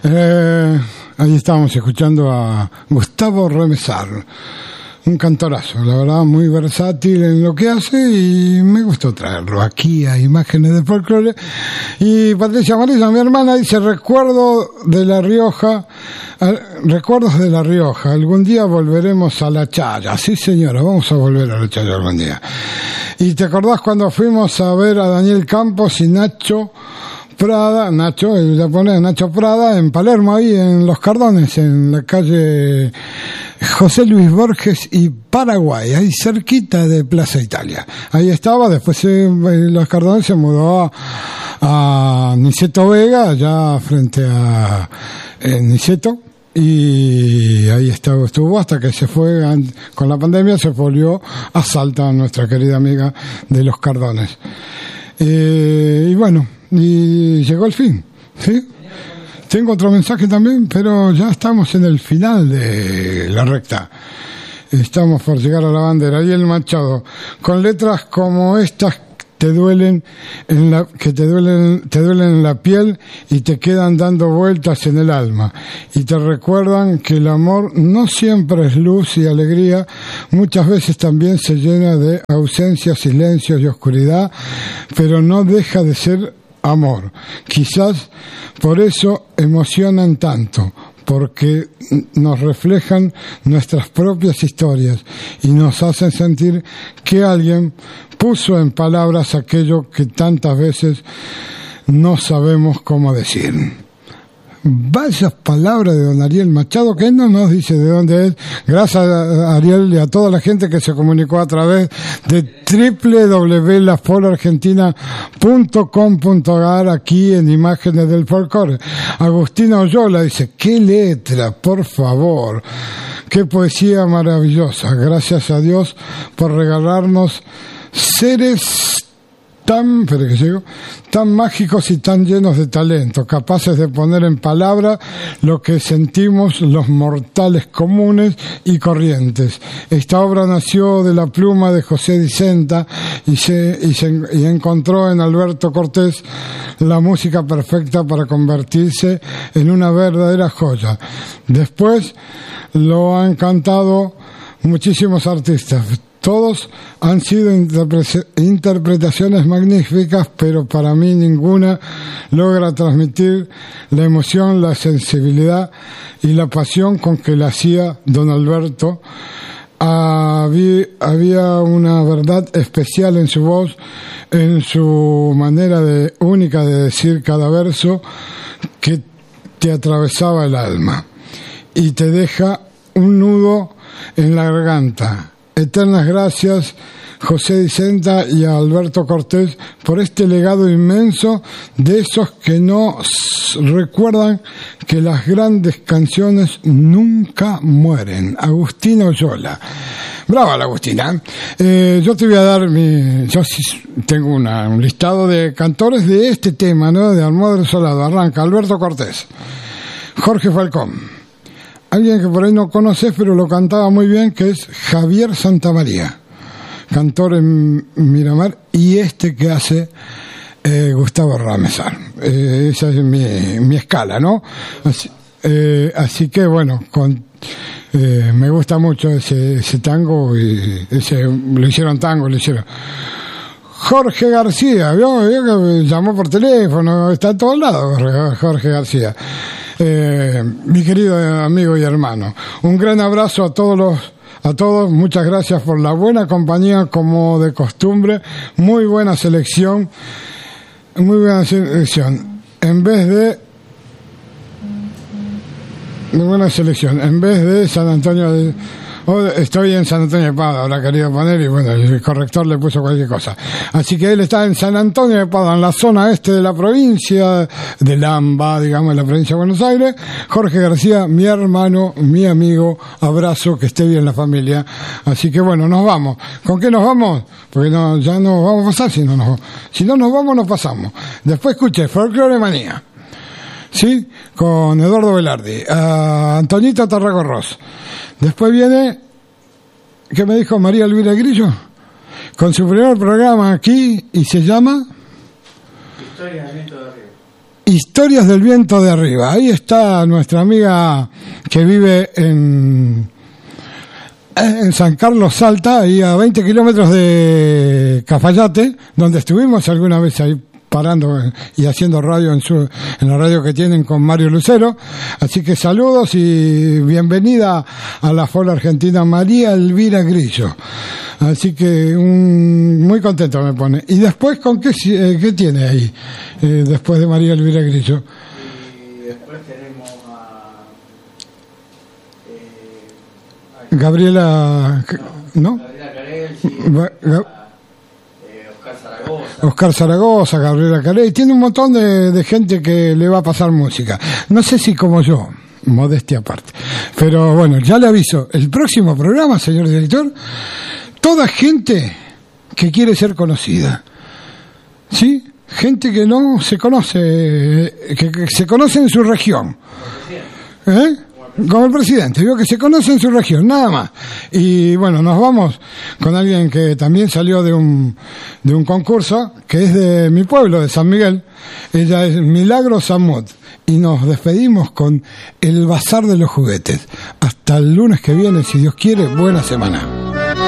Ahí estábamos escuchando a Gustavo Remesar, un cantorazo, la verdad muy versátil en lo que hace y me gustó traerlo aquí a Imágenes del Folclore. Y Patricia Amarilla, mi hermana, dice recuerdos de La Rioja, algún día volveremos a La Chaya. Sí señora, vamos a volver a La Chaya algún día. ¿Y te acordás cuando fuimos a ver a Daniel Campos y Nacho Prada, el japonés Nacho Prada, en Palermo, ahí en Los Cardones, en la calle José Luis Borges y Paraguay, ahí cerquita de Plaza Italia? Ahí estaba. Después Los Cardones se mudó a Niceto Vega, allá frente a Niceto, y ahí estuvo hasta que se fue, con la pandemia se volvió a Salta, nuestra querida amiga de Los Cardones. Y bueno, y llegó el fin, ¿sí? Tengo otro mensaje también, pero ya estamos en el final de la recta. Estamos por llegar a la bandera. Y el Machado, con letras como estas te duelen en la piel y te quedan dando vueltas en el alma y te recuerdan que el amor no siempre es luz y alegría, muchas veces también se llena de ausencia, silencios y oscuridad, pero no deja de ser amor. Quizás por eso emocionan tanto, porque nos reflejan nuestras propias historias y nos hacen sentir que alguien puso en palabras aquello que tantas veces no sabemos cómo decir. Vaya palabra de don Ariel Machado, que él no nos dice de dónde es. Gracias a Ariel y a toda la gente que se comunicó a través de www.lafollargentina.com.ar aquí en Imágenes del Folclore. Agustina Oyola dice, qué letra, por favor, qué poesía maravillosa. Gracias a Dios por regalarnos seres tan mágicos y tan llenos de talento, capaces de poner en palabra lo que sentimos los mortales comunes y corrientes. Esta obra nació de la pluma de José Dicenta y encontró en Alberto Cortés la música perfecta para convertirse en una verdadera joya. Después lo han cantado muchísimos artistas. Todos han sido interpretaciones magníficas, pero para mí ninguna logra transmitir la emoción, la sensibilidad y la pasión con que la hacía don Alberto. Había una verdad especial en su voz, en su manera única de decir cada verso, que te atravesaba el alma y te deja un nudo en la garganta. Eternas gracias, José Dicenta y a Alberto Cortés, por este legado inmenso de esos que nos recuerdan que las grandes canciones nunca mueren. Agustina Oyola. Brava la Agustina. Yo te voy a dar yo tengo un listado de cantores de este tema, ¿no? De Almodóvar Solado. Arranca Alberto Cortés, Jorge Falcón. Alguien que por ahí no conoces, pero lo cantaba muy bien, que es Javier Santamaría, cantor en Miramar, y este que hace Gustavo Remesar. Esa es mi escala, ¿no? Así que bueno, me gusta mucho ese tango, y lo hicieron tango, lo hicieron. Jorge García, ¿vio que me llamó por teléfono? Está a todos lados Jorge García. Mi querido amigo y hermano, un gran abrazo a todos, muchas gracias por la buena compañía como de costumbre, muy buena selección, en vez de San Antonio estoy en San Antonio de Padua, habrá querido poner, y bueno, el corrector le puso cualquier cosa. Así que él está en San Antonio de Padua, en la zona este de la provincia de Lamba, digamos, en la provincia de Buenos Aires. Jorge García, mi hermano, mi amigo, abrazo, que esté bien la familia. Así que bueno, nos vamos. ¿Con qué nos vamos? Porque ya no vamos a pasar, si no nos vamos, nos pasamos. Después escuché Folklore Manía, ¿sí? Con Eduardo Velardi, a Antonita Tarragorros. Después viene, ¿qué me dijo María Elvira Grillo? Con su primer programa aquí, y se llama Historia del Viento de Río. Historias del Viento de Arriba. Ahí está nuestra amiga que vive en San Carlos, Salta, ahí a 20 kilómetros de Cafayate, donde estuvimos alguna vez ahí parando y haciendo radio en la radio que tienen con Mario Lucero. Así que saludos y bienvenida a la Fola Argentina, María Elvira Grillo. Así que muy contento me pone. ¿Y después con qué tiene ahí? Después de María Elvira Grillo. Y después tenemos a Gabriela, ¿no? Gabriela Carel, sí, Oscar Zaragoza, Gabriela Carey. Tiene un montón de gente que le va a pasar música. No sé si como yo, modestia aparte. Pero bueno, ya le aviso. El próximo programa, señor director, toda gente que quiere ser conocida. ¿Sí? Gente que no se conoce, que se conoce en su región. Como el presidente, digo que se conoce en su región, nada más. Y bueno, nos vamos con alguien que también salió de un concurso, que es de mi pueblo, de San Miguel. Ella es Milagro Samud. Y nos despedimos con el Bazar de los Juguetes. Hasta el lunes que viene, si Dios quiere, buena semana.